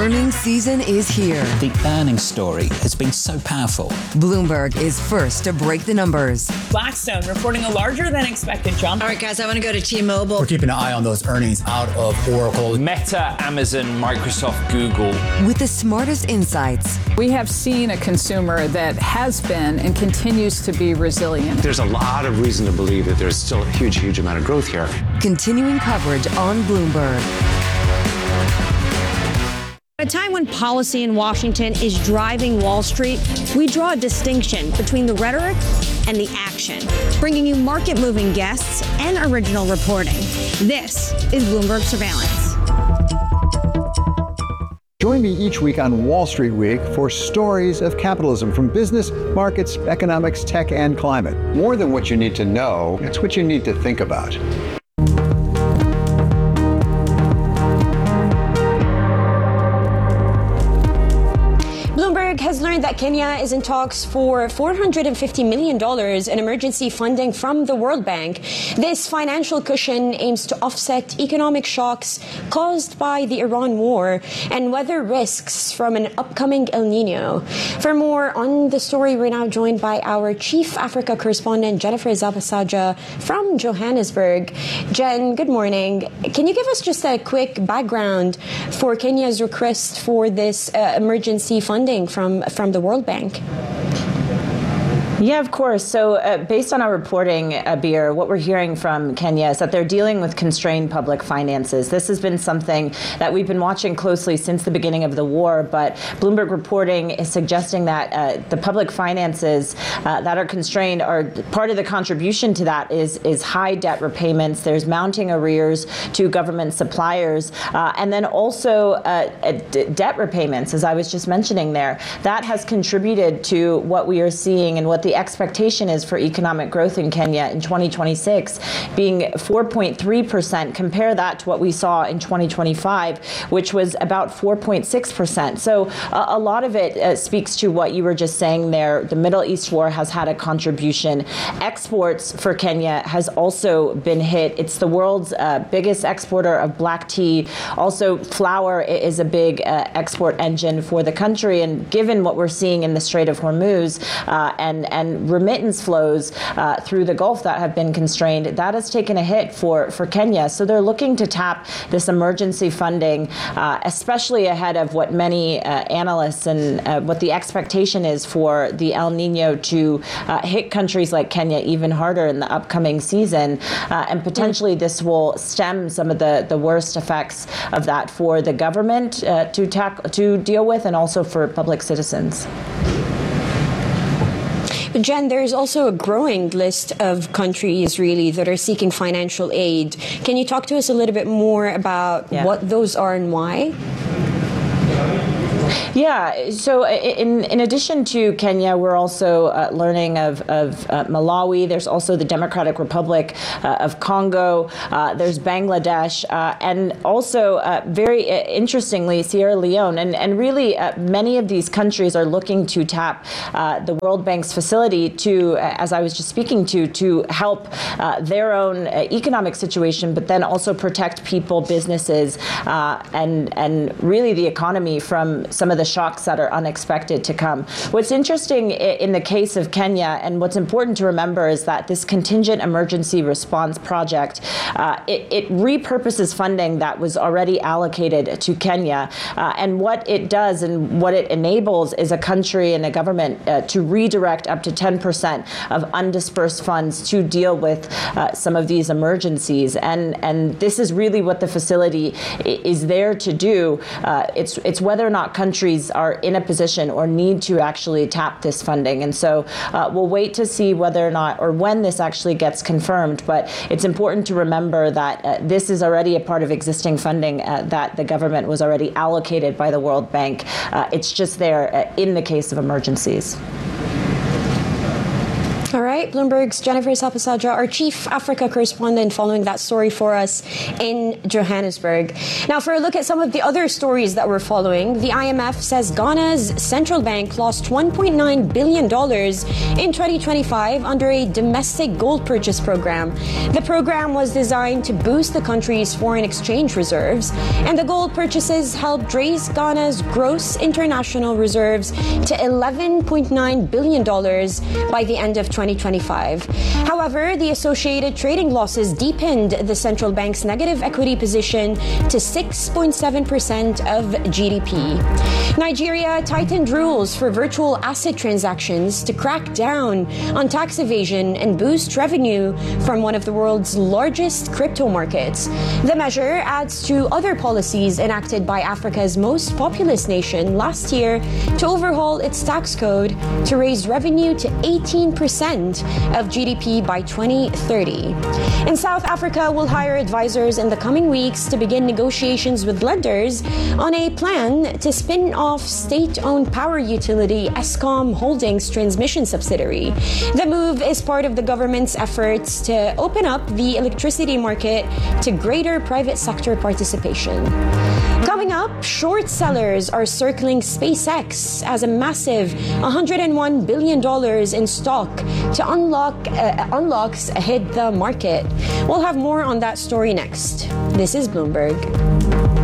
Earnings season is here. The earnings story has been so powerful. Bloomberg is first to break the numbers. Blackstone reporting a larger than expected jump. All right, guys, I want to go to T-Mobile. We're keeping an eye on those earnings out of Oracle. Meta, Amazon, Microsoft, Google. With the smartest insights. We have seen a consumer that has been and continues to be resilient. There's a lot of reason to believe that there's still a huge amount of growth here. Continuing coverage on Bloomberg. At a time when policy in Washington is driving Wall Street, we draw a distinction between the rhetoric and the action, bringing you market-moving guests and original reporting. This is Bloomberg Surveillance. Join me each week on Wall Street Week for stories of capitalism from business, markets, economics, tech, and climate. More than what you need to know, it's what you need to think about. Bloomberg has learned that Kenya is in talks for $450 million in emergency funding from the World Bank. This financial cushion aims to offset economic shocks caused by the Iran war and weather risks from an upcoming El Nino. For more on the story, we're now joined by our Chief Africa correspondent, Jennifer Zabasaja from Johannesburg. Jen, good morning. Can you give us just a quick background for Kenya's request for this emergency funding from the World Bank? Yeah, of course. So based on our reporting, Abir, what we're hearing from Kenya is that they're dealing with constrained public finances. This has been something that we've been watching closely since the beginning of the war, but Bloomberg reporting is suggesting that the public finances that are constrained are part of the contribution to that is high debt repayments. There's mounting arrears to government suppliers, and then also debt repayments, as I was just mentioning there. That has contributed to what we are seeing and what the expectation is for economic growth in Kenya in 2026 being 4.3%. Compare that to what we saw in 2025, which was about 4.6%. So a lot of it speaks to what you were just saying there. The Middle East war has had a contribution. Exports for Kenya has also been hit. It's the world's biggest exporter of black tea. Also, flour is a big export engine for the country. And given what we're seeing in the Strait of Hormuz and remittance flows through the Gulf that have been constrained, that has taken a hit for Kenya. So they're looking to tap this emergency funding, especially ahead of what many analysts and what the expectation is for the El Nino to hit countries like Kenya even harder in the upcoming season. And potentially this will stem some of the worst effects of that for the government to deal with, and also for public citizens. But Jen, there's also a growing list of countries really that are seeking financial aid. Can you talk to us a little bit more about what those are and why? Yeah, so in addition to Kenya, we're also learning of Malawi. There's also the Democratic Republic of Congo. There's Bangladesh, and also very interestingly, Sierra Leone. And really, many of these countries are looking to tap the World Bank's facility to, as I was just speaking to help their own economic situation, but then also protect people, businesses, and really the economy from some of the shocks that are unexpected to come. What's interesting in the case of Kenya, and what's important to remember, is that this contingent emergency response project, it repurposes funding that was already allocated to Kenya. And what it does and what it enables is a country and a government to redirect up to 10% of undispersed funds to deal with some of these emergencies. And this is really what the facility is there to do. It's whether or not countries are in a position or need to actually tap this funding. And so we'll wait to see whether or not or when this actually gets confirmed. But it's important to remember that this is already a part of existing funding that the government was already allocated by the World Bank. It's just there in the case of emergencies. All right, Bloomberg's Jennifer Sapasadra, our chief Africa correspondent, following that story for us in Johannesburg. Now, for a look at some of the other stories that we're following, the IMF says Ghana's central bank lost $1.9 billion in 2025 under a domestic gold purchase program. The program was designed to boost the country's foreign exchange reserves, and the gold purchases helped raise Ghana's gross international reserves to $11.9 billion by the end of 2025. However, the associated trading losses deepened the central bank's negative equity position to 6.7% of GDP. Nigeria tightened rules for virtual asset transactions to crack down on tax evasion and boost revenue from one of the world's largest crypto markets. The measure adds to other policies enacted by Africa's most populous nation last year to overhaul its tax code to raise revenue to 18% of GDP by 2030. In South Africa, will hire advisors in the coming weeks to begin negotiations with lenders on a plan to spin off state-owned power utility Eskom Holdings transmission subsidiary. The move is part of the government's efforts to open up the electricity market to greater private sector participation. Coming up, short sellers are circling SpaceX as a massive $101 billion in stock to unlocks hit the market. We'll have more on that story next. This is Bloomberg.